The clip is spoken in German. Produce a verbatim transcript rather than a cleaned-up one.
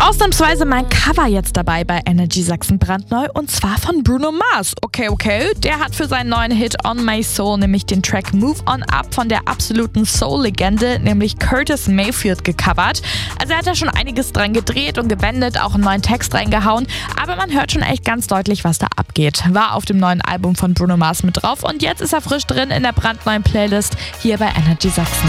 Ausnahmsweise mein Cover jetzt dabei bei Energy Sachsen brandneu und zwar von Bruno Mars. Okay, okay, der hat für seinen neuen Hit On My Soul nämlich den Track Move On Up von der absoluten Soul-Legende, nämlich Curtis Mayfield, gecovert. Also er hat da schon einiges dran gedreht und gewendet, auch einen neuen Text reingehauen, aber man hört schon echt ganz deutlich, was da abgeht. War auf dem neuen Album von Bruno Mars mit drauf und jetzt ist er frisch drin in der brandneuen Playlist hier bei Energy Sachsen.